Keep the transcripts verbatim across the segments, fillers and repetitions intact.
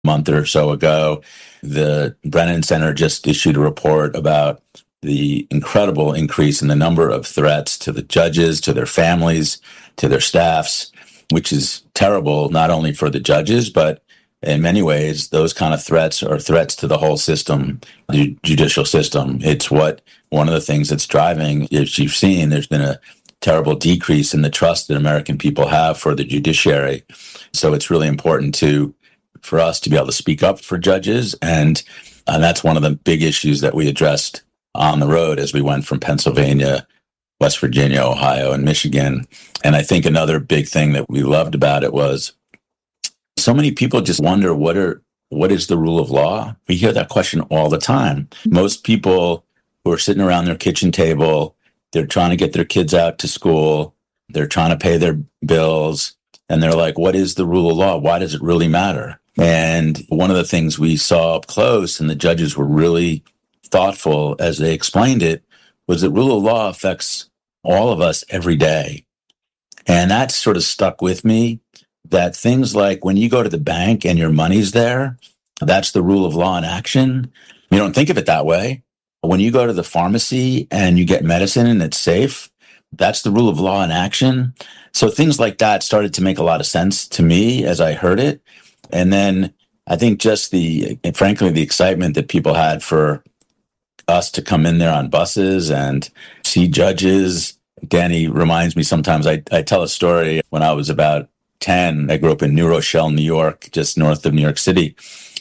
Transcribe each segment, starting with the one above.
month or so ago. The Brennan Center just issued a report about the incredible increase in the number of threats to the judges, to their families, to their staffs, which is terrible, not only for the judges, but in many ways, those kind of threats are threats to the whole system, the judicial system. It's what one of the things that's driving, as you've seen, there's been a terrible decrease in the trust that American people have for the judiciary. So it's really important to for us to be able to speak up for judges. And, and that's one of the big issues that we addressed on the road as we went from Pennsylvania, West Virginia, Ohio, and Michigan. And I think another big thing that we loved about it was so many people just wonder, what are what is the rule of law? We hear that question all the time. Most people who are sitting around their kitchen table, they're trying to get their kids out to school, they're trying to pay their bills, and they're like, what is the rule of law? Why does it really matter? And one of the things we saw up close, and the judges were really thoughtful as they explained it, was that rule of law affects all of us every day. And that sort of stuck with me, that things like when you go to the bank and your money's there, that's the rule of law in action. You don't think of it that way. When you go to the pharmacy and you get medicine and it's safe, that's the rule of law in action. So things like that started to make a lot of sense to me as I heard it. And then I think just the, frankly, the excitement that people had for us to come in there on buses and see judges. Danny reminds me sometimes, I, I tell a story when I was about ten. I grew up in New Rochelle, New York, just north of New York City.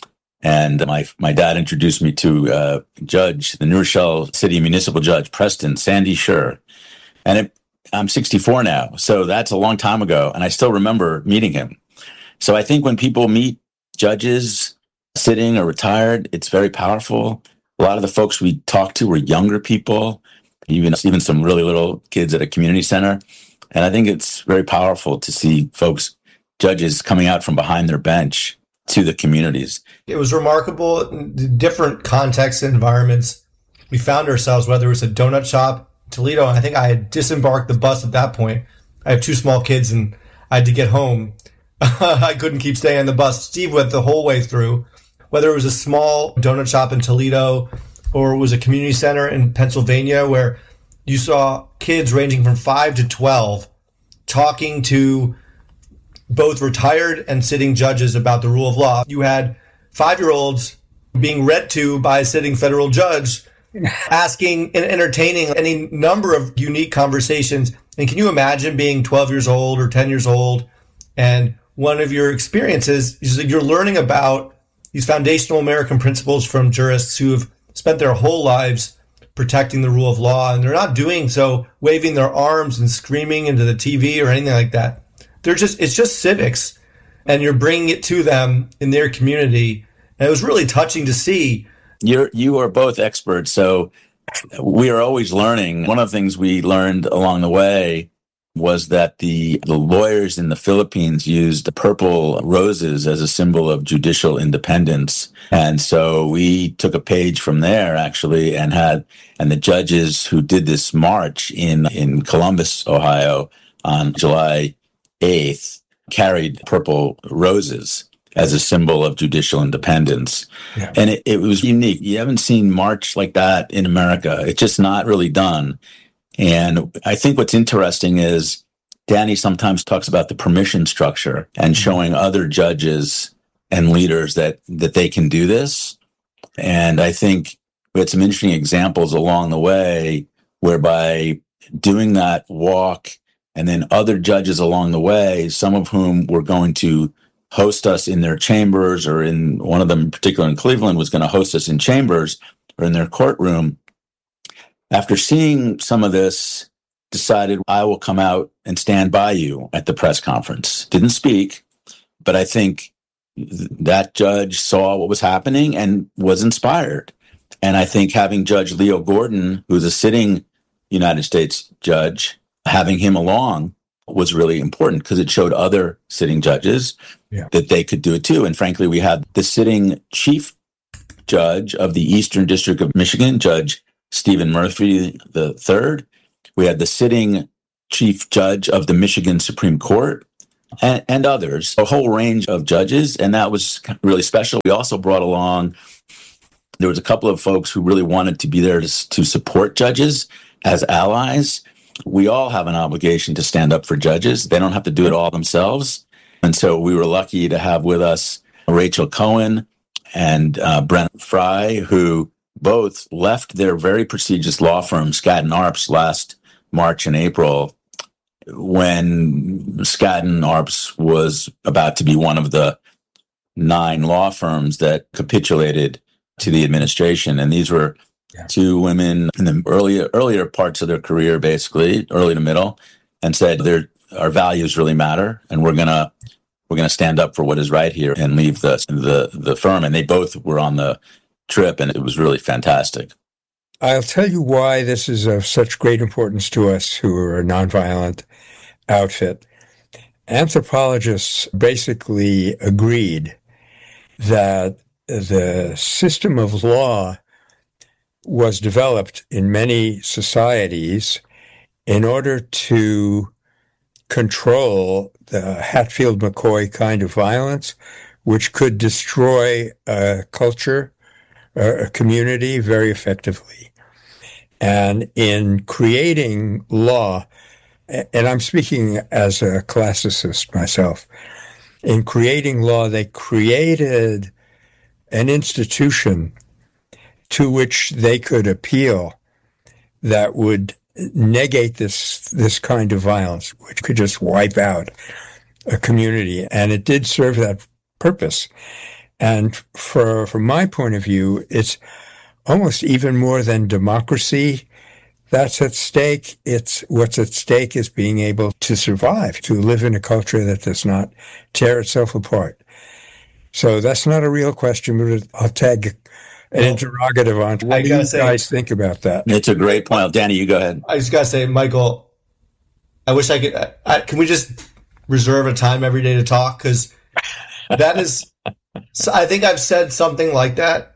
And my my dad introduced me to uh, judge, the New Rochelle City Municipal Judge, Preston Sandy Schur. And it, I'm sixty-four now, so that's a long time ago. And I still remember meeting him. So I think when people meet judges sitting or retired, it's very powerful. A lot of the folks we talked to were younger people, even, even some really little kids at a community center. And I think it's very powerful to see folks, judges coming out from behind their bench to the communities. It was remarkable, different contexts and environments. We found ourselves, whether it was a donut shop, Toledo, and I think I had disembarked the bus at that point. I have two small kids and I had to get home. I couldn't keep staying on the bus. Steve went the whole way through. Whether it was a small donut shop in Toledo or it was a community center in Pennsylvania where you saw kids ranging from five to twelve talking to both retired and sitting judges about the rule of law. You had five-year-olds being read to by a sitting federal judge, asking and entertaining any number of unique conversations. And can you imagine being twelve years old or ten years old, and one of your experiences is that you're learning about these foundational American principles from jurists who have spent their whole lives protecting the rule of law, and they're not doing so waving their arms and screaming into the T V or anything like that. They're just, it's just civics, and you're bringing it to them in their community. And it was really touching to see. You're, you are both experts, so we are always learning. One of the things we learned along the way was that the, the lawyers in the Philippines used purple roses as a symbol of judicial independence. And so we took a page from there, actually, and had, and the judges who did this march in, in Columbus, Ohio on July eighth carried purple roses as a symbol of judicial independence. Yeah. And it, it was unique. You haven't seen march like that in America. It's just not really done. And I think what's interesting is Danny sometimes talks about the permission structure and showing other judges and leaders that, that they can do this. And I think we had some interesting examples along the way whereby doing that walk and then other judges along the way, some of whom were going to host us in their chambers, or in one of them in particular in Cleveland was going to host us in chambers or in their courtroom. After seeing some of this, decided I will come out and stand by you at the press conference. Didn't speak, but I think that judge saw what was happening and was inspired. And I think having Judge Leo Gordon, who's a sitting United States judge, having him along was really important because it showed other sitting judges yeah. that they could do it too. And frankly, we had the sitting chief judge of the Eastern District of Michigan, Judge Stephen Murphy the third. We had the sitting chief judge of the Michigan Supreme Court, and, and others, a whole range of judges. And that was really special. We also brought along, there was a couple of folks who really wanted to be there to, to support judges as allies. We all have an obligation to stand up for judges. They don't have to do it all themselves. And so we were lucky to have with us Rachel Cohen and uh, Brent Fry, who both left their very prestigious law firm, Skadden Arps, last March and April, when Skadden Arps was about to be one of the nine law firms that capitulated to the administration. And these were yeah. two women in the earlier earlier parts of their career, basically, early to middle, and said, our values really matter, and we're gonna we're gonna stand up for what is right here and leave the the the firm. And they both were on the trip, and it was really fantastic. I'll tell you why this is of such great importance to us who are a nonviolent outfit. Anthropologists basically agreed that the system of law was developed in many societies in order to control the Hatfield-McCoy kind of violence, which could destroy a culture, a community very effectively. And in creating law, and I'm speaking as a classicist myself, in creating law, they created an institution to which they could appeal that would negate this this kind of violence, which could just wipe out a community. And it did serve that purpose. And for from my point of view, it's almost even more than democracy that's at stake. It's what's at stake is being able to survive, to live in a culture that does not tear itself apart. So that's not a real question, but I'll tag an well, interrogative on. What I do you say, guys think about that? It's a great point. Danny, you go ahead. I just got to say, Michael, I wish I could. I, I, can we just reserve a time every day to talk? Because that is, so I think I've said something like that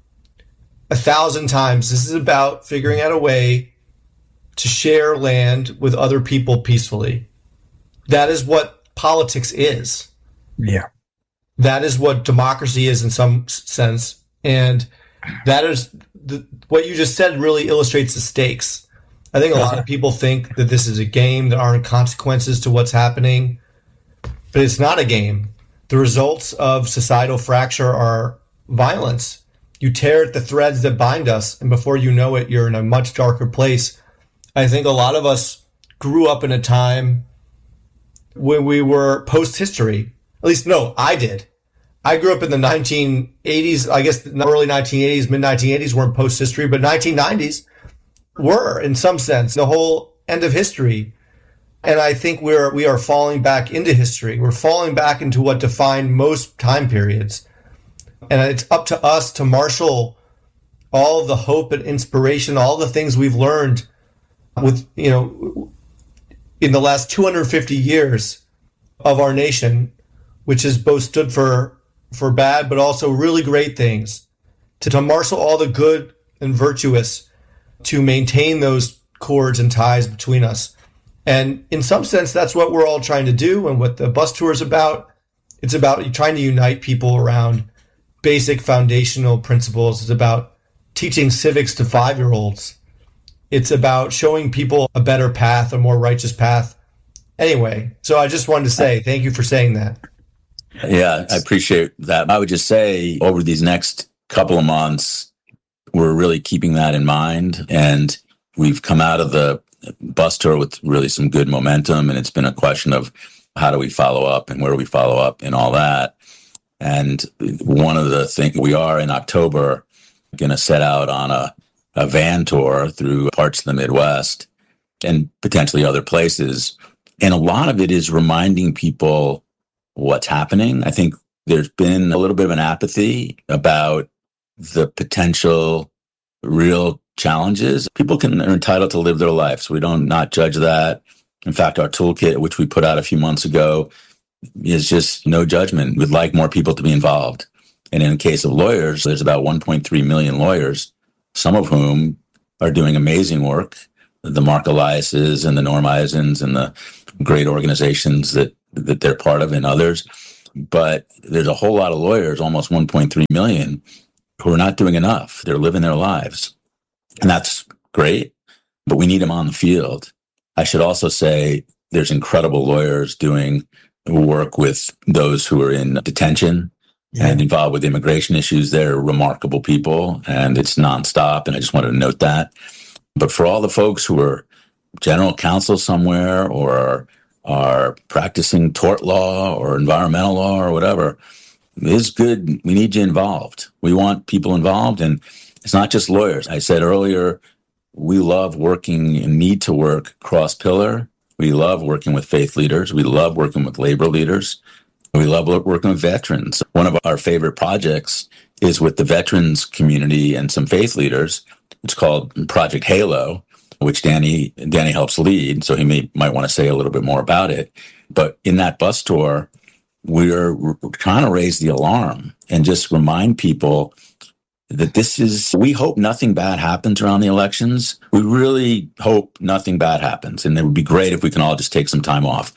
a thousand times. This is about figuring out a way to share land with other people peacefully. That is what politics is. Yeah. That is what democracy is in some sense. And that is the, what you just said really illustrates the stakes. I think a lot of people think that this is a game. There aren't consequences to what's happening, but it's not a game. The results of societal fracture are violence. You tear at the threads that bind us, and before you know it, you're in a much darker place. I think a lot of us grew up in a time when we were post-history. At least, no, I did. I grew up in the nineteen eighties, I guess the early nineteen eighties, mid nineteen eighties weren't post-history, but nineteen nineties were, in some sense, the whole end of history. And I think we're we are falling back into history. We're falling back into what defined most time periods. And it's up to us to marshal all of the hope and inspiration, all the things we've learned with, you know, in the last two hundred fifty years of our nation, which has both stood for for bad, but also really great things, to, to marshal all the good and virtuous, to maintain those cords and ties between us. And in some sense, that's what we're all trying to do. And what the bus tour is about, it's about trying to unite people around basic foundational principles. It's about teaching civics to five-year-olds. It's about showing people a better path, a more righteous path. Anyway, so I just wanted to say thank you for saying that. Yeah, I appreciate that. I would just say over these next couple of months, we're really keeping that in mind. And we've come out of the bus tour with really some good momentum. And it's been a question of how do we follow up and where do we follow up and all that. And one of the things, we are in October going to set out on a, a van tour through parts of the Midwest and potentially other places. And a lot of it is reminding people what's happening. I think there's been a little bit of an apathy about the potential real challenges. People can are entitled to live their life, so we don't not judge that. In fact, our toolkit, which we put out a few months ago, is just no judgment. We'd like more people to be involved. And in the case of lawyers, there's about one point three million lawyers, some of whom are doing amazing work. The Mark Eliases and the Norm Eisens and the great organizations that that they're part of and others. But there's a whole lot of lawyers, almost one point three million, who are not doing enough. They're living their lives. And that's great, but we need them on the field. I should also say there's incredible lawyers doing work with those who are in detention yeah. and involved with immigration issues. They're remarkable people, and it's nonstop. And I just wanted to note that. But for all the folks who are general counsel somewhere or are, are practicing tort law or environmental law or whatever, it's good. We need you involved. We want people involved. And it's not just lawyers. I said earlier, we love working and need to work cross-pillar. We love working with faith leaders. We love working with labor leaders. We love working with veterans. One of our favorite projects is with the veterans community and some faith leaders. It's called Project Halo, which Danny Danny helps lead. So he may might want to say a little bit more about it. But in that bus tour, we're, we're trying to raise the alarm and just remind people that this is, we hope nothing bad happens around the elections. We really hope nothing bad happens. And it would be great if we can all just take some time off.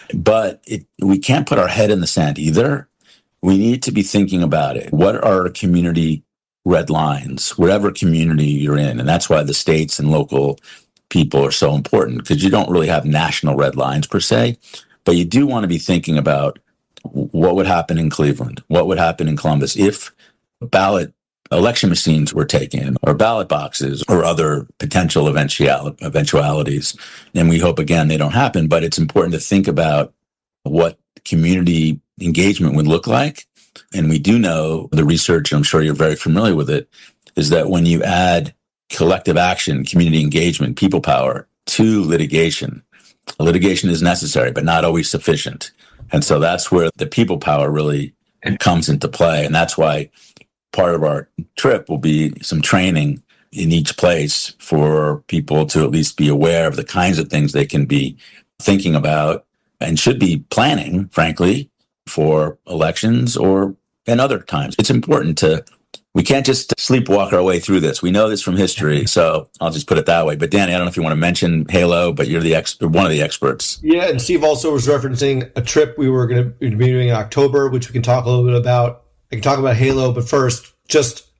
But it, we can't put our head in the sand either. We need to be thinking about it. What are our community red lines, whatever community you're in? And that's why the states and local people are so important, because you don't really have national red lines per se, but you do want to be thinking about what would happen in Cleveland, what would happen in Columbus if ballot election machines were taken, or ballot boxes, or other potential eventual- eventualities. And we hope, again, they don't happen, but it's important to think about what community engagement would look like. And we do know the research, and I'm sure you're very familiar with it, is that when you add collective action, community engagement, people power to litigation, litigation is necessary, but not always sufficient. And so that's where the people power really comes into play. And that's why part of our trip will be some training in each place for people to at least be aware of the kinds of things they can be thinking about and should be planning, frankly, for elections or and other times. It's important to, we can't just sleepwalk our way through this. We know this from history. So I'll just put it that way. But Danny, I don't know if you want to mention Halo, but you're the ex- one of the experts. Yeah, and Steve also was referencing a trip we were going to be doing in October, which we can talk a little bit about. I can talk about Halo, but first, just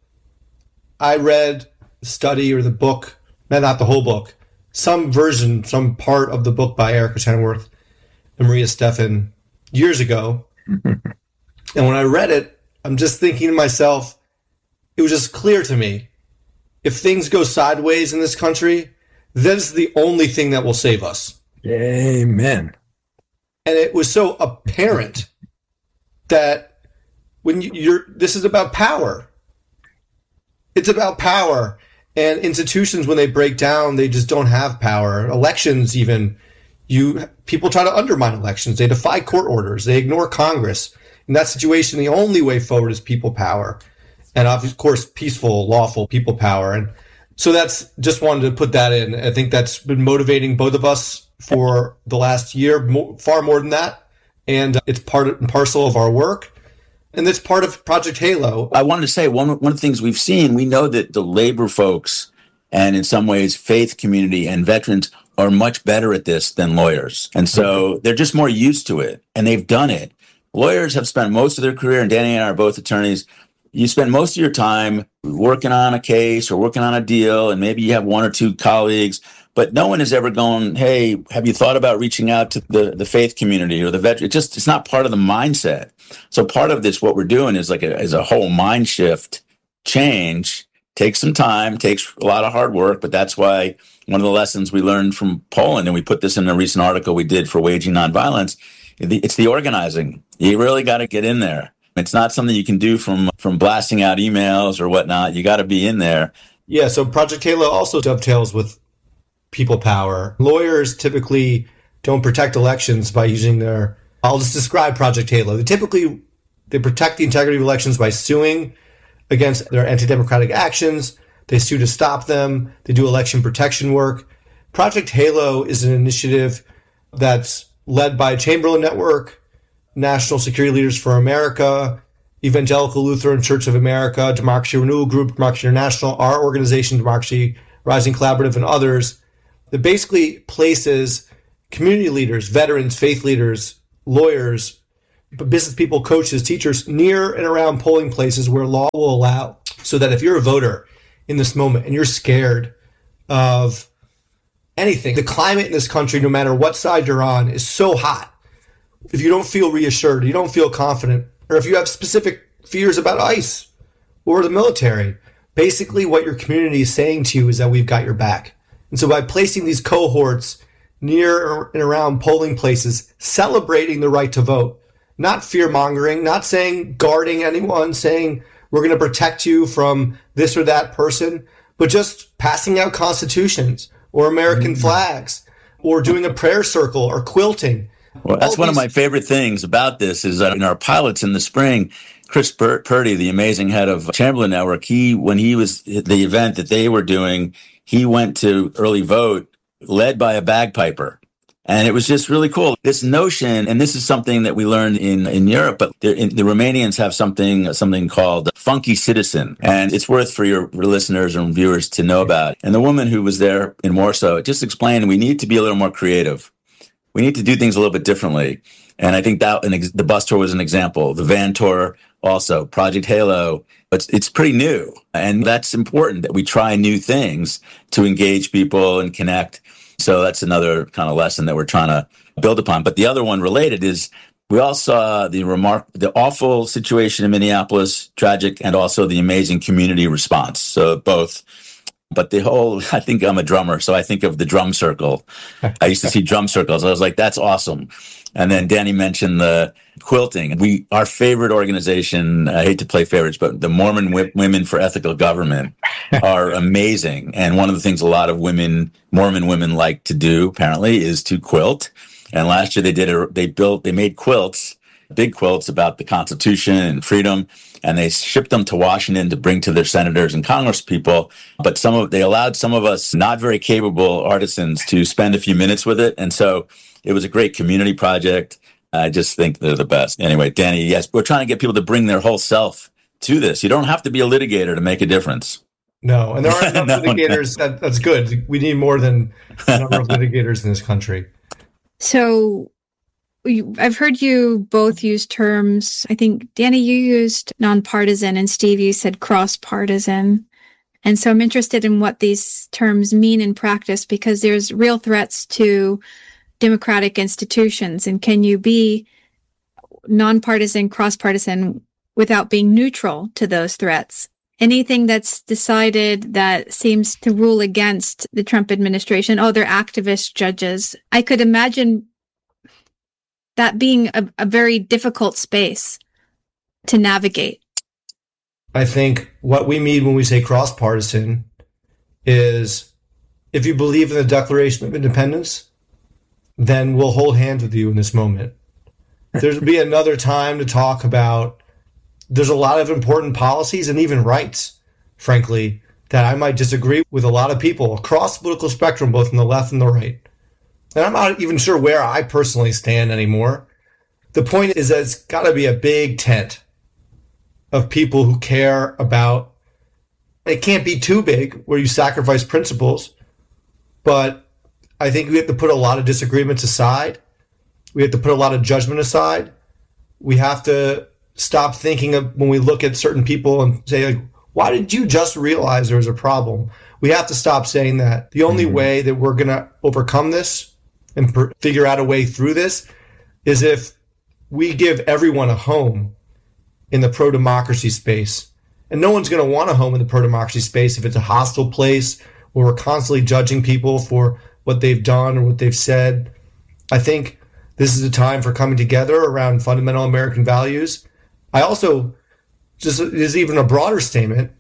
I read the study or the book, not the whole book, some version, some part of the book by Erica Chenoweth and Maria Stephan years ago. And when I read it, I'm just thinking to myself, it was just clear to me, if things go sideways in this country, that's the only thing that will save us. Amen. And it was so apparent that when you, you're, this is about power. It's about power. And institutions, when they break down, they just don't have power. Elections, even, you people try to undermine elections. They defy court orders. They ignore Congress. In that situation, the only way forward is people power. And of course, peaceful, lawful people power. And so that's, just wanted to put that in. I think that's been motivating both of us for the last year, more, far more than that. And it's part and parcel of our work. And that's part of Project Halo. I wanted to say one, one of the things we've seen, we know that the labor folks and in some ways faith community and veterans are much better at this than lawyers. And so they're just more used to it and they've done it. Lawyers have spent most of their career, and Danny and I are both attorneys, you spend most of your time working on a case or working on a deal, and maybe you have one or two colleagues, but no one is ever going, hey, have you thought about reaching out to the, the faith community or the veteran? It just, it's not part of the mindset. So part of this, what we're doing is like a, is a whole mind shift change. Takes some time, takes a lot of hard work, but that's why one of the lessons we learned from Poland, and we put this in a recent article we did for Waging Nonviolence, it's the organizing. You really got to get in there. It's not something you can do from, from blasting out emails or whatnot. You got to be in there. Yeah, so Project Halo also dovetails with people power. Lawyers typically don't protect elections by using their, I'll just describe Project Halo. They typically, they protect the integrity of elections by suing against their anti-democratic actions. They sue to stop them. They do election protection work. Project Halo is an initiative that's led by Chamberlain Network, National Security Leaders for America, Evangelical Lutheran Church of America, Democracy Renewal Group, Democracy International, our organization, Democracy Rising Collaborative, and others, that basically places community leaders, veterans, faith leaders, lawyers, business people, coaches, teachers near and around polling places where law will allow, so that if you're a voter in this moment and you're scared of anything, the climate in this country, no matter what side you're on, is so hot. If you don't feel reassured, you don't feel confident, or if you have specific fears about ICE or the military, basically what your community is saying to you is that we've got your back. And so by placing these cohorts near and around polling places, celebrating the right to vote, not fear-mongering, not saying guarding anyone, saying we're going to protect you from this or that person, but just passing out constitutions or American mm-hmm. flags or doing a prayer circle or quilting. Well, that's All one these- of my favorite things about this is that in our pilots in the spring, Chris Pur- Purdy, the amazing head of Chamberlain Network, he, when he was at the event that they were doing, he went to early vote led by a bagpiper. And it was just really cool. This notion, and this is something that we learned in, in Europe, but in, the Romanians have something something called funky citizen. And it's worth for your listeners and viewers to know about. And the woman who was there in Warsaw just explained we need to be a little more creative. We need to do things a little bit differently. And I think that and the bus tour was an example. The van tour also, Project Halo. It's, it's pretty new. And that's important that we try new things to engage people and connect. So that's another kind of lesson that we're trying to build upon. But the other one related is we all saw the remark, the awful situation in Minneapolis, tragic, and also the amazing community response. So both. But the whole, I think I'm a drummer, so I think of the drum circle. I used to see drum circles. I was like, that's awesome. And then Danny mentioned the quilting. We, our favorite organization, I hate to play favorites, but the Mormon w- Women for Ethical Government are amazing. And one of the things a lot of women, Mormon women like to do, apparently, is to quilt. And last year they did a, they built, they made quilts, big quilts about the Constitution and freedom. And they shipped them to Washington to bring to their senators and Congress people. But some of, they allowed some of us not very capable artisans to spend a few minutes with it. And so it was a great community project. I just think they're the best. Anyway, Danny, yes, we're trying to get people to bring their whole self to this. You don't have to be a litigator to make a difference. No, and there aren't enough no, litigators. No. That, that's good. We need more than a number of litigators in this country. So I've heard you both use terms. I think, Danny, you used nonpartisan, and Steve, you said cross-partisan. And so I'm interested in what these terms mean in practice, because there's real threats to democratic institutions. And can you be nonpartisan, cross-partisan without being neutral to those threats? Anything that's decided that seems to rule against the Trump administration, oh, they're activist judges. I could imagine that being a, a very difficult space to navigate. I think what we mean when we say cross-partisan is if you believe in the Declaration of Independence, then we'll hold hands with you in this moment. There'll be another time to talk about, there's a lot of important policies and even rights, frankly, that I might disagree with a lot of people across the political spectrum, both on the left and the right. And I'm not even sure where I personally stand anymore. The point is that it's got to be a big tent of people who care about, it can't be too big where you sacrifice principles, but I think we have to put a lot of disagreements aside. We have to put a lot of judgment aside. We have to stop thinking of when we look at certain people and say, like, why did you just realize there was a problem? We have to stop saying that. The only mm-hmm. way that we're going to overcome this and per- figure out a way through this is if we give everyone a home in the pro-democracy space. And no one's going to want a home in the pro-democracy space if it's a hostile place where we're constantly judging people for what they've done or what they've said. I think this is a time for coming together around fundamental American values. I also, just is even a broader statement,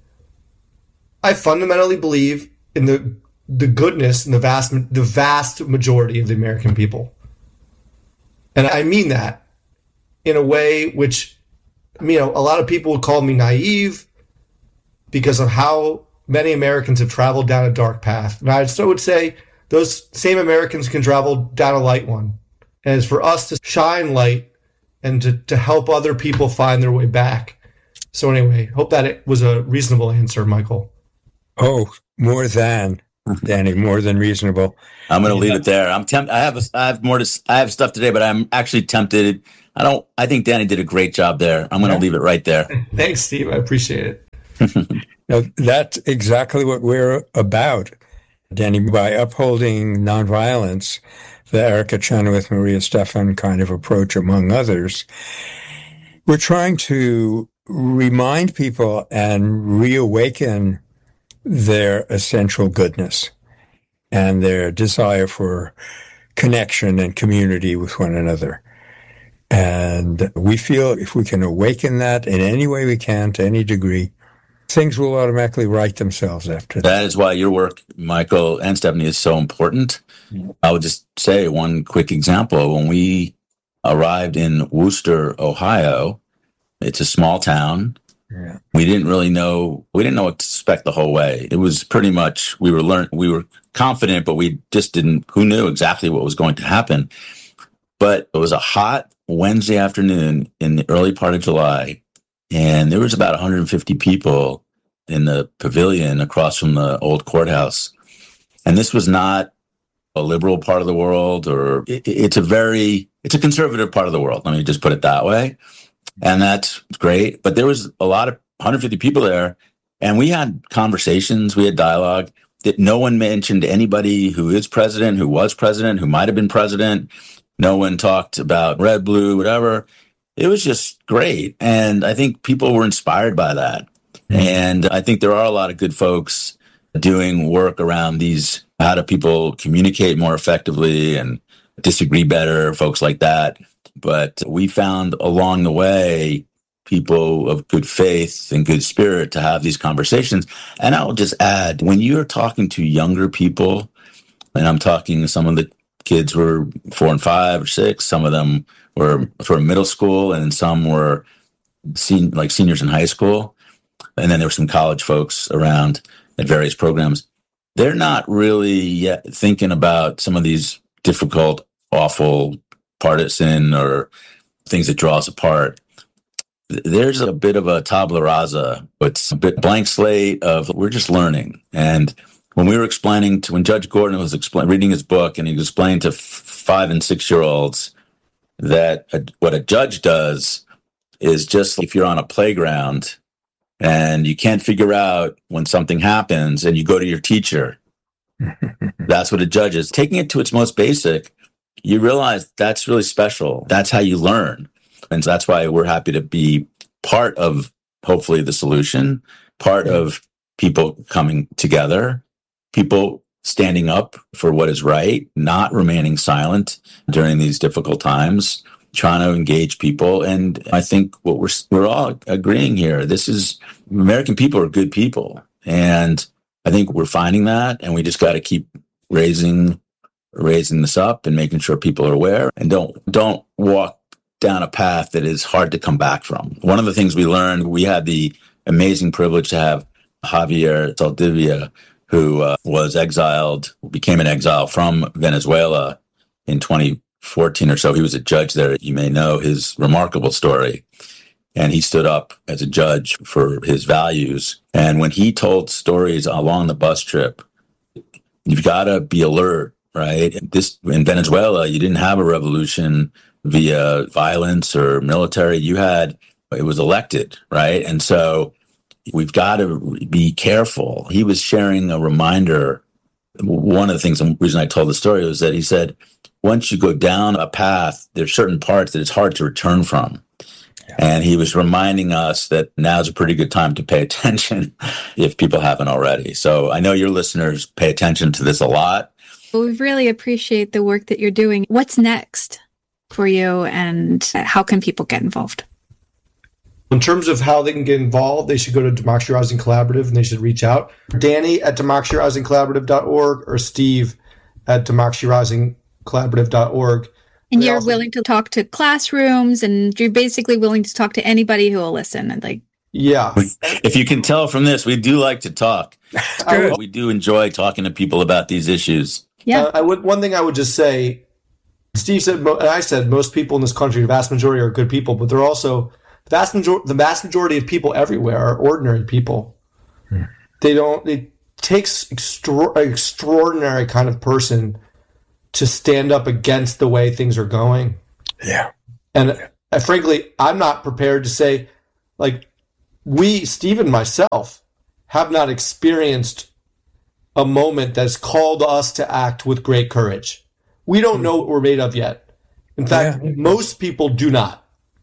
I fundamentally believe in the the goodness and the vast the vast majority of the American people. And I mean that in a way which, you know, a lot of people would call me naive because of how many Americans have traveled down a dark path. And I still would say those same Americans can travel down a light one. And it's for us to shine light and to, to help other people find their way back. So anyway, hope that it was a reasonable answer, Michael. Oh, more than. Danny, more than reasonable. I'm going to leave it there. I'm tempted. I have a, I have more to. I have stuff today, but I'm actually tempted. I don't. I think Danny did a great job there. I'm going to Yeah. leave it right there. Thanks, Steve. I appreciate it. Now, that's exactly what we're about, Danny, by upholding nonviolence, the Erica Chenoweth, Maria Stephan kind of approach, among others. We're trying to remind people and reawaken their essential goodness and their desire for connection and community with one another. And we feel if we can awaken that in any way we can, to any degree, things will automatically right themselves after that. That is why your work, Michael and Stephanie, is so important. Yeah. I would just say one quick example. When we arrived in Wooster, Ohio, it's a small town. Yeah. We didn't really know, we didn't know what to expect the whole way. It was pretty much, we were learn, we were confident, but we just didn't, who knew exactly what was going to happen. But it was a hot Wednesday afternoon in the early part of July, and there was about one hundred fifty people in the pavilion across from the old courthouse. And this was not a liberal part of the world, or it, it's a very, it's a conservative part of the world. Let me just put it that way. And that's great. But there was a lot of one hundred fifty people there, and we had conversations, we had dialogue that no one mentioned anybody who is president, who was president, who might have been president. No one talked about red, blue, whatever. It was just great. And I think people were inspired by that. Mm-hmm. And I think there are a lot of good folks doing work around these, how do people communicate more effectively and disagree better, folks like that. But we found along the way people of good faith and good spirit to have these conversations. And I'll just add, when you're talking to younger people, and I'm talking to some of the kids were four and five or six, some of them were sort of middle school, and some were sen- like seniors in high school. And then there were some college folks around at various programs. They're not really yet thinking about some of these difficult, awful, partisan or things that draw us apart. There's a bit of a tabula rasa. It's a bit blank slate of we're just learning. And when we were explaining to, when Judge Gordon was explain, reading his book, and he explained to f- five and six year olds that a, what a judge does is just if you're on a playground and you can't figure out when something happens and you go to your teacher, that's what a judge is. Taking it to its most basic, you realize that's really special. That's how you learn. And so that's why we're happy to be part of, hopefully, the solution, part of people coming together, people standing up for what is right, not remaining silent during these difficult times, trying to engage people. And I think what we're we're all agreeing here, this is, American people are good people. And I think we're finding that, and we just got to keep raising raising this up and making sure people are aware, and don't don't walk down a path that is hard to come back from. One of the things we learned, we had the amazing privilege to have Javier Saldivia, who uh, was exiled, became an exile from Venezuela in twenty fourteen or so. He was a judge there. You may know his remarkable story. And he stood up as a judge for his values. And when he told stories along the bus trip, you've got to be alert, right? This, in Venezuela, you didn't have a revolution via violence or military. You had, it was elected, right? And so we've got to be careful. He was sharing a reminder. One of the things, the reason I told the story was that he said, once you go down a path, there's certain parts that it's hard to return from. Yeah. And he was reminding us that now's a pretty good time to pay attention if people haven't already. So I know your listeners pay attention to this a lot. Well, we really appreciate the work that you're doing. What's next for you, and how can people get involved? In terms of how they can get involved, they should go to Democracy Rising Collaborative and they should reach out. Danny at democracy rising collaborative dot org or Steve at democracy rising collaborative dot org. And they you're also, willing to talk to classrooms, and you're basically willing to talk to anybody who will listen. And like, yeah. If you can tell from this, we do like to talk. We do enjoy talking to people about these issues. Yeah. Uh, I would. One thing I would just say, Steve said, and I said, most people in this country, the vast majority are good people, but they're also the vast majority. The vast majority of people everywhere are ordinary people. Hmm. They don't. They takes extra- an extraordinary kind of person to stand up against the way things are going. Yeah. And uh, frankly, I'm not prepared to say, like, we, Steve and myself, have not experienced a moment that's called us to act with great courage. We don't know what we're made of yet. In fact, yeah. most people do not.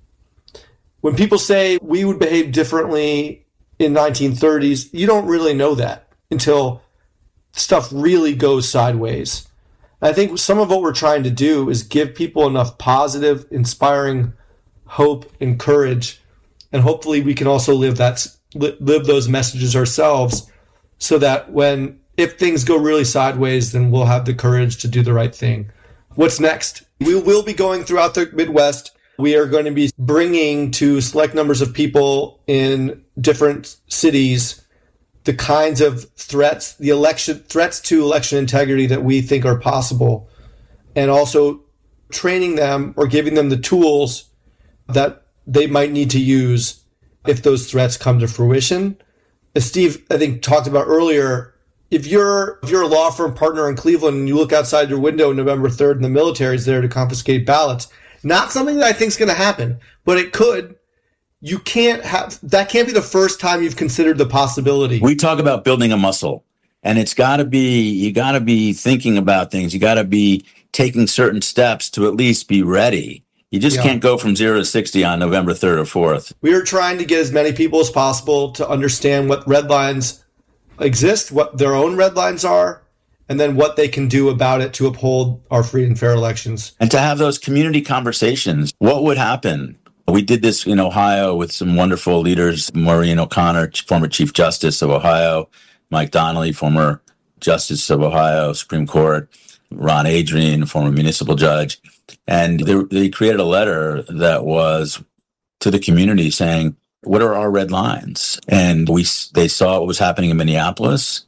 When people say we would behave differently in nineteen thirties, you don't really know that until stuff really goes sideways. I think some of what we're trying to do is give people enough positive, inspiring hope and courage, and hopefully we can also live that live those messages ourselves, so that when if things go really sideways, then we'll have the courage to do the right thing. What's next? We will be going throughout the Midwest. We are going to be bringing to select numbers of people in different cities the kinds of threats, the election threats to election integrity that we think are possible, and also training them or giving them the tools that they might need to use if those threats come to fruition. As Steve, I think, talked about earlier, if you're if you're a law firm partner in Cleveland and you look outside your window November third and the military is there to confiscate ballots, not something that I think is going to happen, but it could. You can't have, that can't be the first time you've considered the possibility. We talk about building a muscle, and it's got to be, you got to be thinking about things. You got to be taking certain steps to at least be ready. You just yeah. can't go from zero to sixty on November third or fourth. We are trying to get as many people as possible to understand what red lines exist, what their own red lines are, and then what they can do about it to uphold our free and fair elections. And to have those community conversations. What would happen? We did this in Ohio with some wonderful leaders, Maureen O'Connor, former Chief Justice of Ohio, Mike Donnelly, former Justice of Ohio, Supreme Court, Ron Adrian, former municipal judge. And they, they created a letter that was to the community saying, what are our red lines? And we they saw what was happening in Minneapolis,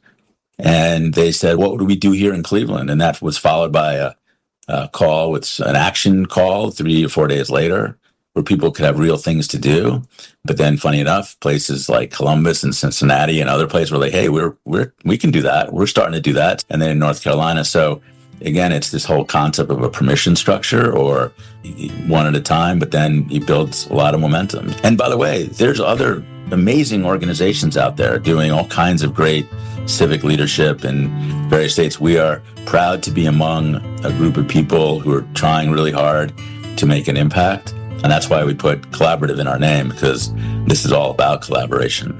and they said, what would we do here in Cleveland? And that was followed by a, a call with an action call three or four days later, where people could have real things to do. But then, funny enough, places like Columbus and Cincinnati and other places were like, hey, we're we're we can do that. We're starting to do that. And then in North Carolina. So again, it's this whole concept of a permission structure, or one at a time, but then you build a lot of momentum. And by the way, there's other amazing organizations out there doing all kinds of great civic leadership in various states. We are proud to be among a group of people who are trying really hard to make an impact. And that's why we put collaborative in our name, because this is all about collaboration.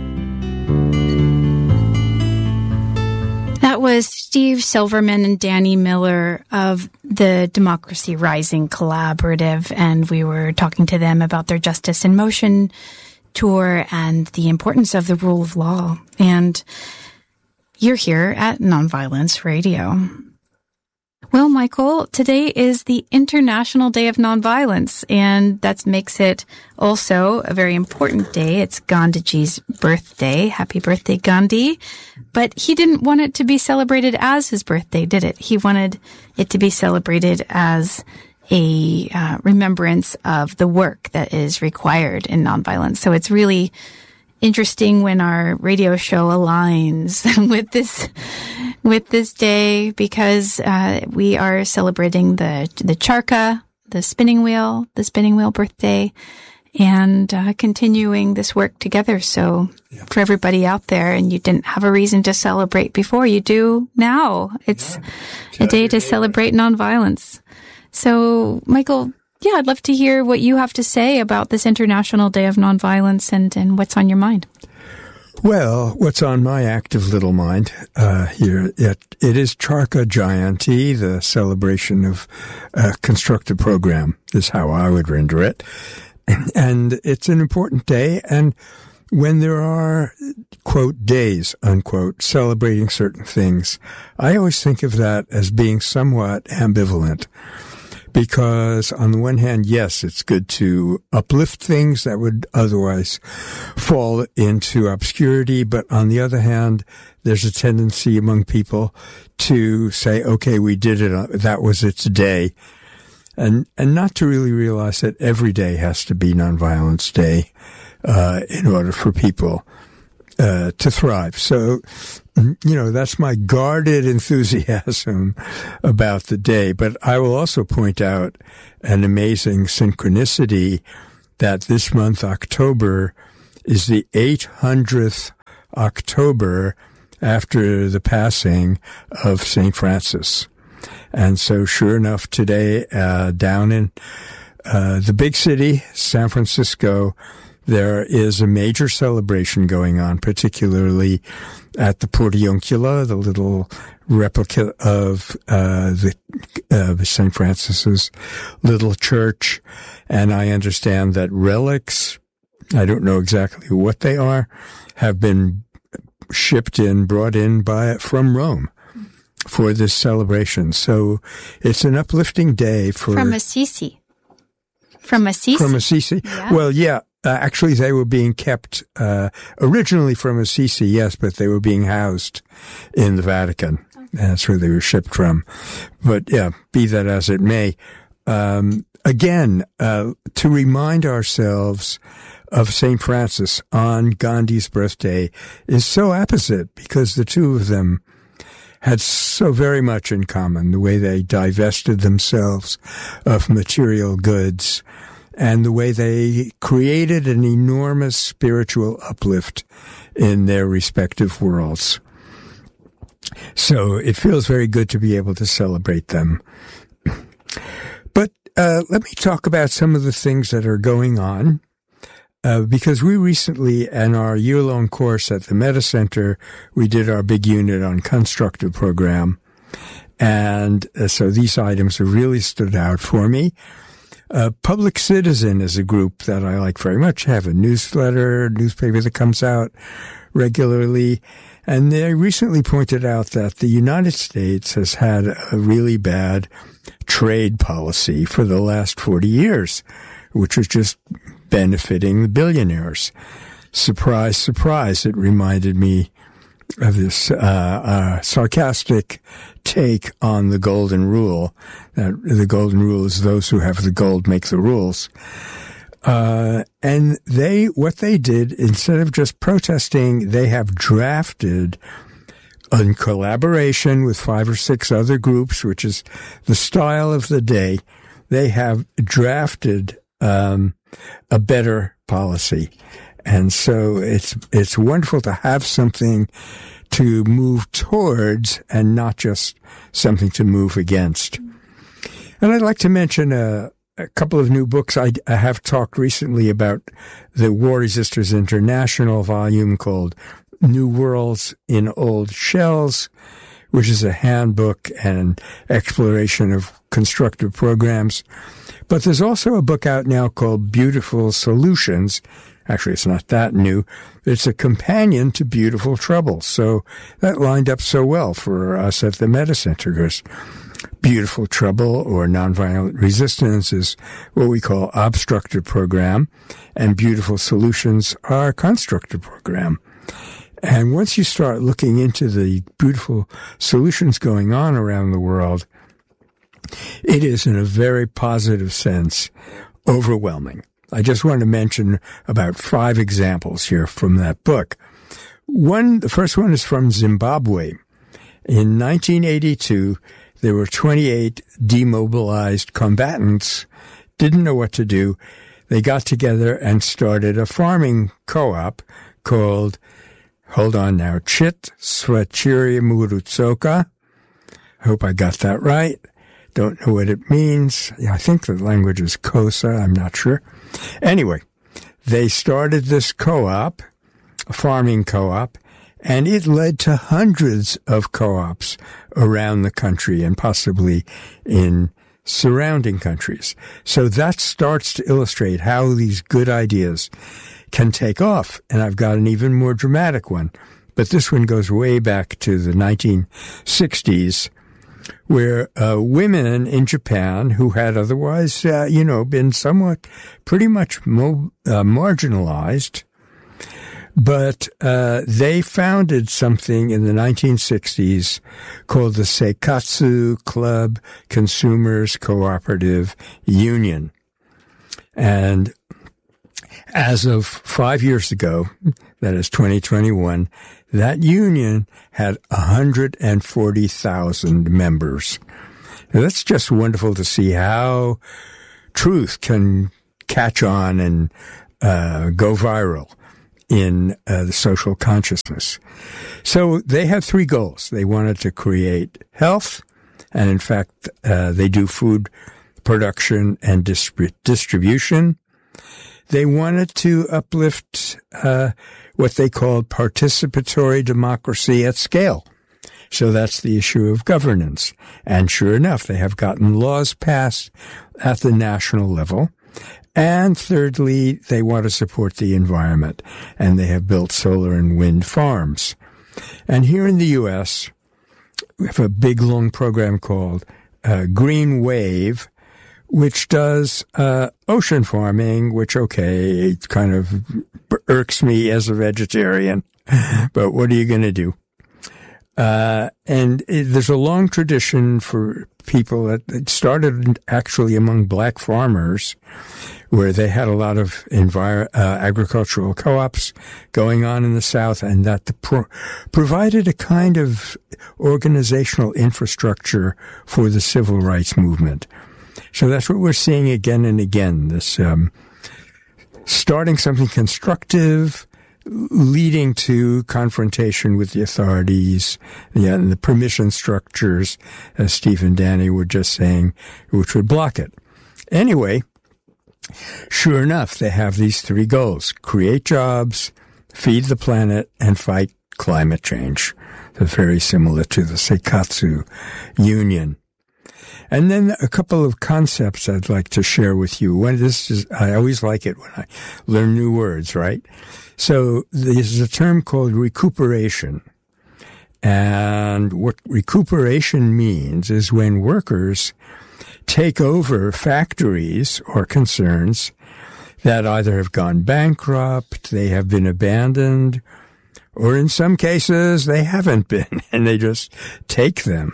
That was Steve Silverman and Danny Miller of the Democracy Rising Collaborative, and we were talking to them about their Justice in Motion tour and the importance of the rule of law. And you're here at Nonviolence Radio. Well, Michael, today is the International Day of Nonviolence, and that makes it also a very important day. It's Gandhiji's birthday. Happy birthday, Gandhi. But he didn't want it to be celebrated as his birthday, did it? He wanted it to be celebrated as a uh, remembrance of the work that is required in nonviolence. So it's really interesting when our radio show aligns with this with this day, because uh, we are celebrating the the Charkha, the spinning wheel, the spinning wheel birthday, and uh, continuing this work together. So yeah. for everybody out there, and you didn't have a reason to celebrate before, you do now. It's yeah. a day to celebrate nonviolence. So, Michael, yeah, I'd love to hear what you have to say about this International Day of Nonviolence and, and what's on your mind. Well, what's on my active little mind uh, here, it, it is Charkha Jayanti, the celebration of a constructive program, is how I would render it. And it's an important day, and when there are, quote, days, unquote, celebrating certain things, I always think of that as being somewhat ambivalent. Because on the one hand, yes, it's good to uplift things that would otherwise fall into obscurity. But on the other hand, there's a tendency among people to say, okay, we did it. That was its day. And, and not to really realize that every day has to be Nonviolence Day, uh, in order for people, uh, to thrive. So you know, that's my guarded enthusiasm about the day. But I will also point out an amazing synchronicity that this month, October, is the eight hundredth October after the passing of Saint Francis. And so sure enough, today, uh, down in uh, the big city, San Francisco, there is a major celebration going on, particularly at the Portiuncula, the little replica of uh, the uh, Saint Francis's little church. And I understand that relics, I don't know exactly what they are, have been shipped in, brought in by from Rome for this celebration. So it's an uplifting day for from Assisi. From Assisi. From Assisi. Yeah. Well, yeah. Uh, actually, they were being kept uh, originally from Assisi, yes, but they were being housed in the Vatican. That's where they were shipped from. But yeah, be that as it may. Um, again, uh, to remind ourselves of Saint Francis on Gandhi's birthday is so apposite, because the two of them had so very much in common, the way they divested themselves of material goods and the way they created an enormous spiritual uplift in their respective worlds. So it feels very good to be able to celebrate them. But uh, let me talk about some of the things that are going on. Uh, because we recently, in our year-long course at the Meta Center, we did our big unit on constructive program. And uh, so these items have really stood out for me. Uh, Public Citizen is a group that I like very much. I have a newsletter, newspaper that comes out regularly. And they recently pointed out that the United States has had a really bad trade policy for the last forty years, which was just benefiting the billionaires. Surprise, surprise, it reminded me of this uh, uh sarcastic take on the golden rule, that the golden rule is those who have the gold make the rules. Uh and they, what they did, instead of just protesting, they have drafted, in collaboration with five or six other groups, which is the style of the day, they have drafted um a better policy. And so it's, it's wonderful to have something to move towards and not just something to move against. And I'd like to mention a, a couple of new books. I, I have talked recently about the War Resisters International volume called New Worlds in Old Shells, which is a handbook and exploration of constructive programs. But there's also a book out now called Beautiful Solutions. Actually, it's not that new. It's a companion to Beautiful Trouble. So that lined up so well for us at the Meta Center, because Beautiful Trouble, or Nonviolent Resistance, is what we call obstructive program, and Beautiful Solutions are constructive program. And once you start looking into the beautiful solutions going on around the world, it is, in a very positive sense, overwhelming. I just want to mention about five examples here from that book. One, the first one is from Zimbabwe. In nineteen eighty-two, there were twenty-eight demobilized combatants, didn't know what to do. They got together and started a farming co-op called, hold on now, Chit Swachiri Murutsoka. I hope I got that right. Don't know what it means. I think the language is Xhosa. I'm not sure. Anyway, they started this co-op, a farming co-op, and it led to hundreds of co-ops around the country and possibly in surrounding countries. So that starts to illustrate how these good ideas can take off. And I've got an even more dramatic one. But this one goes way back to the nineteen sixties, where uh, women in Japan who had otherwise, uh, you know, been somewhat pretty much mo- uh, marginalized, but uh, they founded something in the nineteen sixties called the Seikatsu Club Consumers Cooperative Union. And As of five years ago, that is twenty twenty-one, that union had one hundred forty thousand members. Now, that's just wonderful to see how truth can catch on and uh, go viral in uh, the social consciousness. So they have three goals. They wanted to create health, and in fact, uh, they do food production and distrib- distribution. They wanted to uplift uh, what they called participatory democracy at scale. So that's the issue of governance. And sure enough, they have gotten laws passed at the national level. And thirdly, they want to support the environment, and they have built solar and wind farms. And here in the U S, we have a big, long program called uh, Green Wave, which does uh ocean farming, which, okay, it kind of irks me as a vegetarian, but what are you going to do? Uh and it, there's a long tradition for people that it started actually among black farmers, where they had a lot of envir- uh, agricultural co-ops going on in the South, and that the pro- provided a kind of organizational infrastructure for the civil rights movement. So that's what we're seeing again and again, this um, starting something constructive, leading to confrontation with the authorities, yeah, and the permission structures, as Steve and Danny were just saying, which would block it. Anyway, sure enough, they have these three goals: create jobs, feed the planet, and fight climate change. They're very similar to the Seikatsu Union. And then a couple of concepts I'd like to share with you. One, this is, I always like it when I learn new words, right? So there's a term called recuperation. And what recuperation means is when workers take over factories or concerns that either have gone bankrupt, they have been abandoned, or in some cases they haven't been, and they just take them.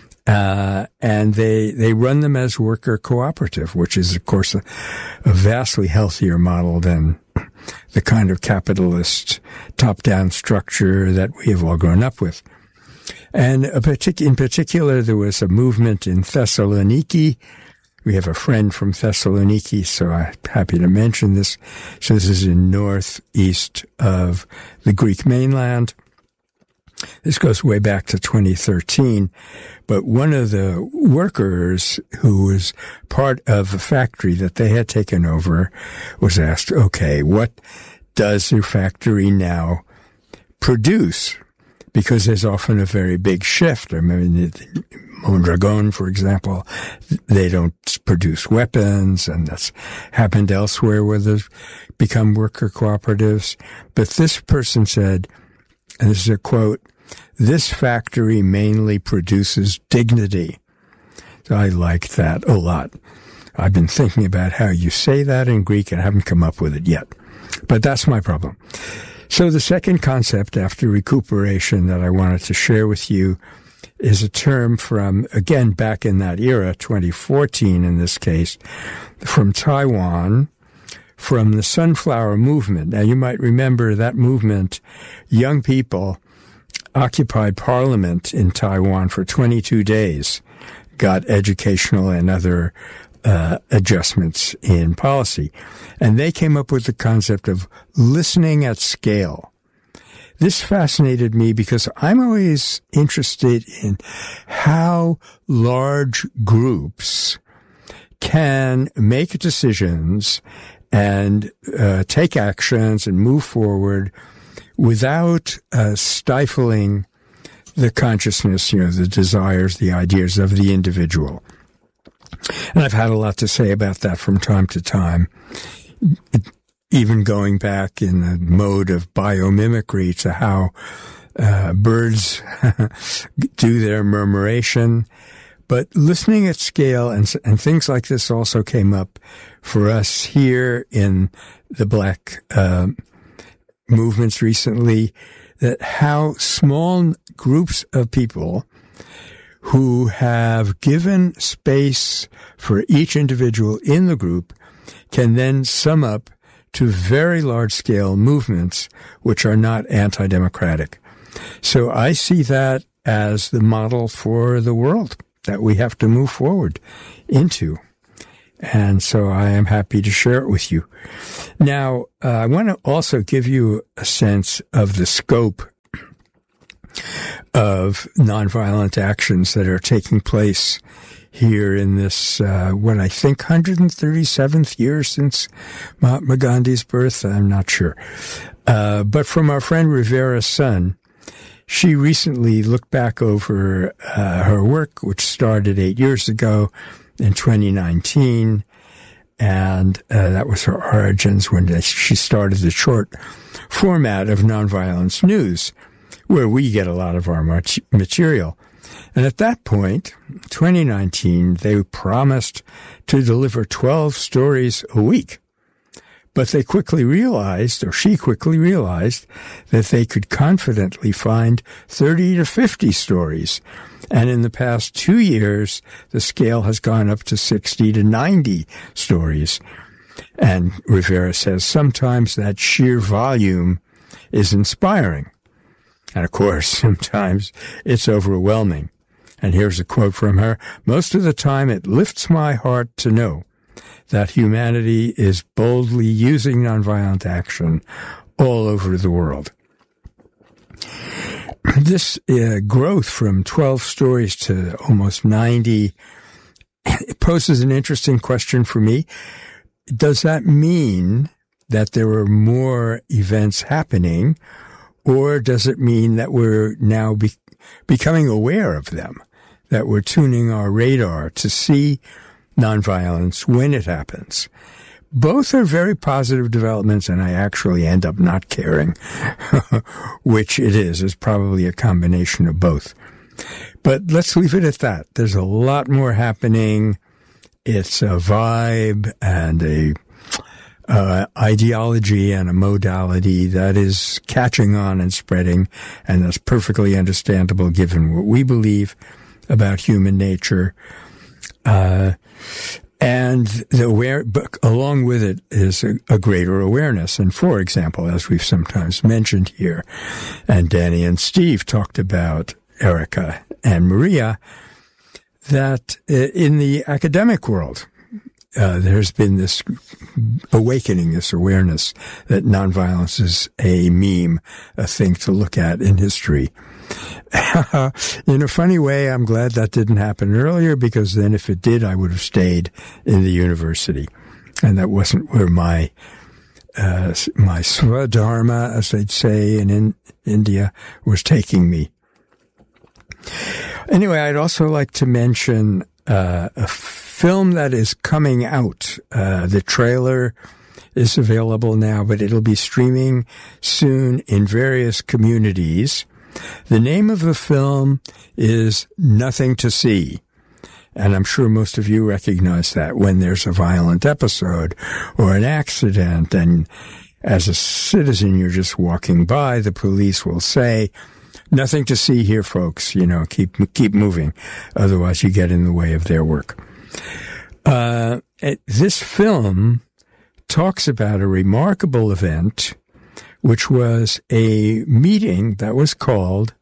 Uh, and they, they run them as worker cooperative, which is, of course, a, a vastly healthier model than the kind of capitalist top-down structure that we have all grown up with. And a partic- in particular, there was a movement in Thessaloniki. We have a friend from Thessaloniki, so I'm happy to mention this. So this is in northeast of the Greek mainland. This goes way back to twenty thirteen, but one of the workers who was part of a factory that they had taken over was asked, okay, what does your factory now produce? Because there's often a very big shift. I mean, Mondragon, for example, they don't produce weapons, and that's happened elsewhere where they've become worker cooperatives. But this person said, and this is a quote, "This factory mainly produces dignity." So I liked that a lot. I've been thinking about how you say that in Greek and haven't come up with it yet. But that's my problem. So the second concept after recuperation that I wanted to share with you is a term from, again, back in that era, twenty fourteen in this case, from Taiwan, from the Sunflower Movement. Now, you might remember that movement, young people occupied parliament in Taiwan for twenty-two days, got educational and other uh, adjustments in policy. And they came up with the concept of listening at scale. This fascinated me because I'm always interested in how large groups can make decisions and uh, take actions and move forward without uh, stifling the consciousness, you know, the desires, the ideas of the individual. And I've had a lot to say about that from time to time, even going back in the mode of biomimicry to how uh, birds do their murmuration. But listening at scale and, and things like this also came up for us here in the Black uh, movements recently, that how small groups of people who have given space for each individual in the group can then sum up to very large-scale movements which are not anti-democratic. So I see that as the model for the world that we have to move forward into. And so I am happy to share it with you. Now, uh, I want to also give you a sense of the scope of nonviolent actions that are taking place here in this, uh, what I think, one hundred thirty-seventh year since Mahatma Gandhi's birth. I'm not sure. Uh, but from our friend Rivera Sun, she recently looked back over uh, her work, which started eight years ago in twenty nineteen. And uh, that was her origins when she started the short format of Nonviolence News, where we get a lot of our material. And at that point, twenty nineteen, they promised to deliver twelve stories a week. But they quickly realized, or she quickly realized, that they could confidently find thirty to fifty stories. And in the past two years, the scale has gone up to sixty to ninety stories. And Rivera says sometimes that sheer volume is inspiring. And of course, sometimes it's overwhelming. And here's a quote from her. "Most of the time, it lifts my heart to know that humanity is boldly using nonviolent action all over the world." This uh, growth from twelve stories to almost ninety poses an interesting question for me. Does that mean that there are more events happening, or does it mean that we're now be- becoming aware of them, that we're tuning our radar to see nonviolence when it happens? Both are very positive developments, and I actually end up not caring which it is. It's probably a combination of both. But let's leave it at that. There's a lot more happening. It's a vibe and a uh, ideology and a modality that is catching on and spreading, and that's perfectly understandable given what we believe about human nature. Uh, and the aware, but along with it is a, a greater awareness. And for example, as we've sometimes mentioned here, and Danny and Steve talked about Erica and Maria, that in the academic world, uh, there's been this awakening, this awareness that nonviolence is a meme, a thing to look at in history. In a funny way, I'm glad that didn't happen earlier, because then if it did, I would have stayed in the university. And that wasn't where my, uh, my swadharma, as they'd say in, in India, was taking me. Anyway, I'd also like to mention, uh, a film that is coming out. Uh, the trailer is available now, but it'll be streaming soon in various communities. The name of the film is Nothing to See. And I'm sure most of you recognize that when there's a violent episode or an accident, and as a citizen, you're just walking by, the police will say, "Nothing to see here, folks. You know, keep, keep moving. Otherwise you get in the way of their work." Uh, it, this film talks about a remarkable event, which was a meeting that was called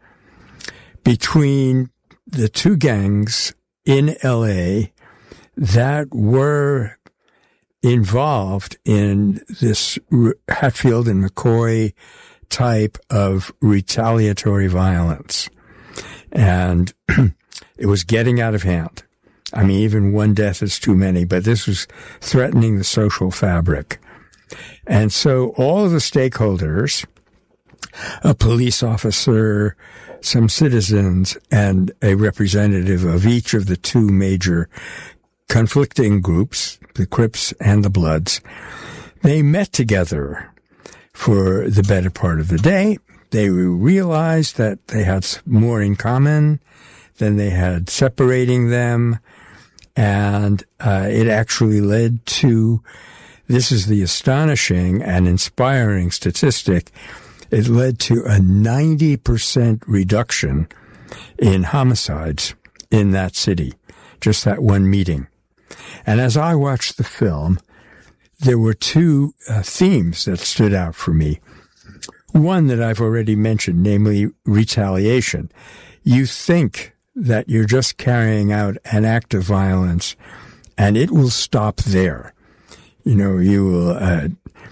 between the two gangs in L A that were involved in this Hatfield and McCoy type of retaliatory violence. And it was getting out of hand. I mean, even one death is too many, but this was threatening the social fabric. And so all of the stakeholders, a police officer, some citizens, and a representative of each of the two major conflicting groups, the Crips and the Bloods, they met together for the better part of the day. They realized that they had more in common than they had separating them. And uh, it actually led to, this is the astonishing and inspiring statistic, it led to a ninety percent reduction in homicides in that city, just that one meeting. And as I watched the film, there were two uh, themes that stood out for me. One that I've already mentioned, namely retaliation. You think that you're just carrying out an act of violence and it will stop there. You know, you will uh,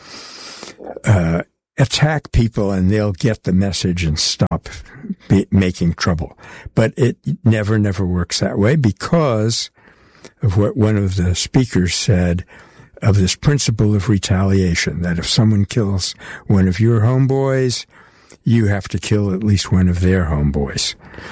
uh, attack people and they'll get the message and stop be- making trouble. But it never, never works that way because of what one of the speakers said of this principle of retaliation, that if someone kills one of your homeboys, you have to kill at least one of their homeboys.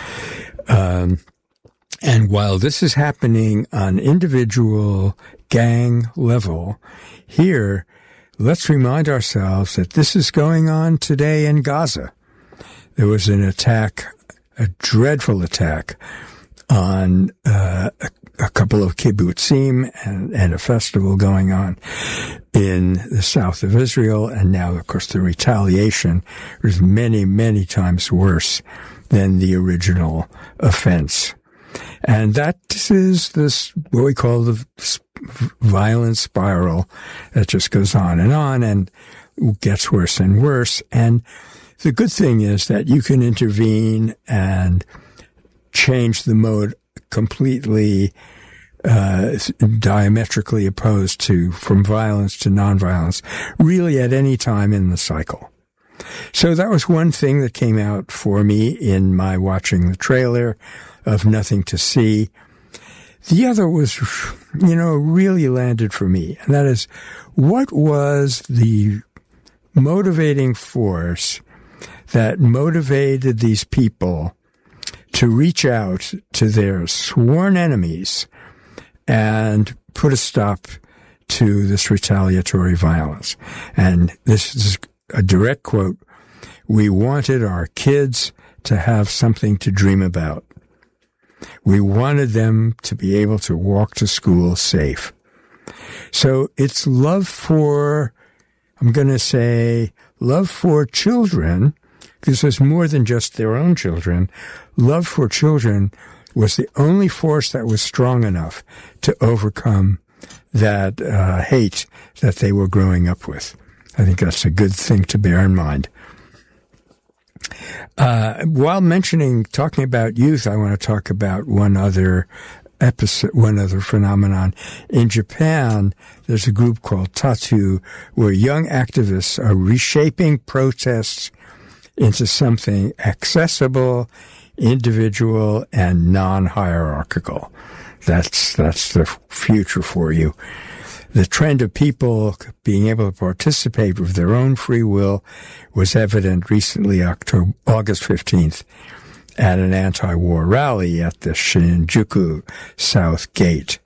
Um, and while this is happening on individual gang level, here, let's remind ourselves that this is going on today in Gaza. There was an attack, a dreadful attack on uh, a, a couple of kibbutzim and, and a festival going on in the south of Israel. And now, of course, the retaliation is many, many times worse than the original offense. And that is this, what we call the violent spiral that just goes on and on and gets worse and worse. And the good thing is that you can intervene and change the mode completely, uh, diametrically opposed to, from violence to nonviolence, really at any time in the cycle. So that was one thing that came out for me in my watching the trailer of Nothing to See. The other was, you know, really landed for me, and that is, what was the motivating force that motivated these people to reach out to their sworn enemies and put a stop to this retaliatory violence? And this is a direct quote: "We wanted our kids to have something to dream about. We wanted them to be able to walk to school safe." So it's love for, I'm going to say, love for children, because there's more than just their own children. Love for children was the only force that was strong enough to overcome that uh, hate that they were growing up with. I think that's a good thing to bear in mind. Uh, while mentioning, talking about youth, I want to talk about one other episode, one other phenomenon. In Japan, there's a group called Tattoo, where young activists are reshaping protests into something accessible, individual, and non-hierarchical. That's, that's the future for you. The trend of people being able to participate with their own free will was evident recently, October, August fifteenth, at an anti-war rally at the Shinjuku South Gate.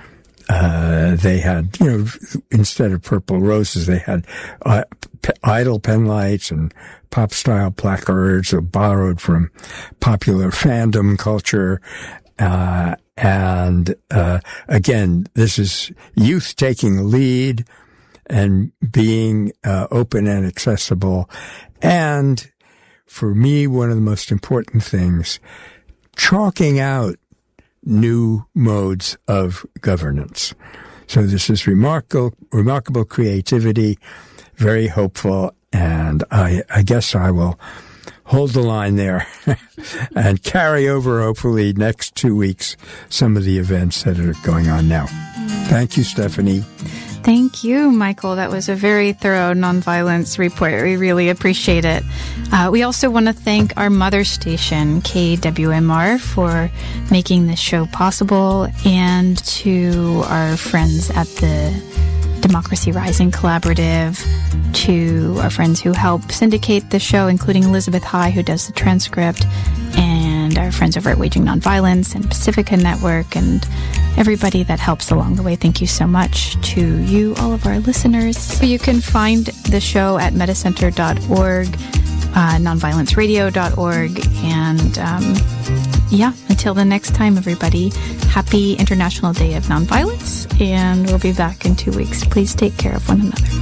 Uh, they had, you know, instead of purple roses, they had uh, p- idle pen lights and pop-style placards borrowed from popular fandom culture. Uh, and, uh, again, this is youth taking a lead and being, uh, open and accessible. And for me, one of the most important things, chalking out new modes of governance. So this is remarkable, remarkable creativity, very hopeful. And I, I guess I will hold the line there and carry over, hopefully, next two weeks, some of the events that are going on now. Thank you, Stephanie. Thank you, Michael. That was a very thorough nonviolence report. We really appreciate it. Uh, we also want to thank our mother station, K W M R, for making this show possible, and to our friends at the Democracy Rising Collaborative, to our friends who help syndicate the show, including Elizabeth High, who does the transcript, and our friends over at Waging Nonviolence and Pacifica Network, and everybody that helps along the way. Thank you so much to you, all of our listeners. You can find the show at metacenter dot org, uh, nonviolence radio dot org, and um, yeah, until the next time, everybody, happy International Day of Nonviolence, and we'll be back in two weeks. Please take care of one another.